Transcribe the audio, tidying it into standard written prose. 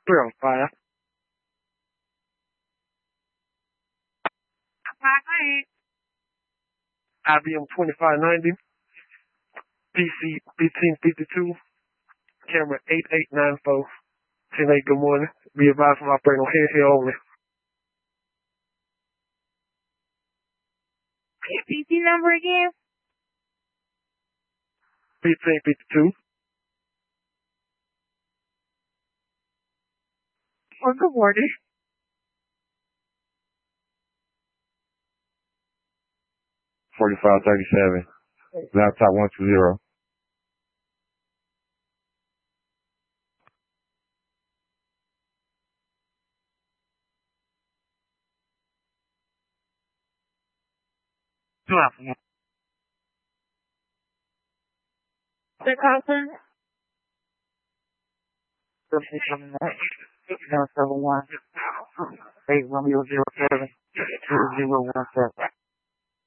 305. IBM 2590. PC 1552. Camera 8894. 10-8, good morning. Be advised from operating on here only. PC number again? 1552. Well, good morning. $45.37. Laptop 120. The conference? 971 8 Romeo 07 2017.